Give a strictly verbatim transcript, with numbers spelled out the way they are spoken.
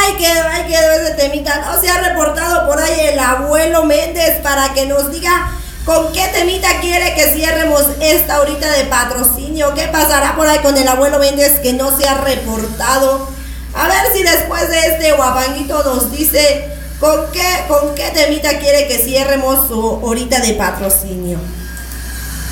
Ay, quedó, ay, quedó ese temita. No se ha reportado por ahí el abuelo Méndez para que nos diga con qué temita quiere que cierremos esta horita de patrocinio. ¿Qué pasará por ahí con el abuelo Méndez que no se ha reportado? A ver si después de este guapanguito nos dice con qué, con qué temita quiere que cierremos su horita de patrocinio.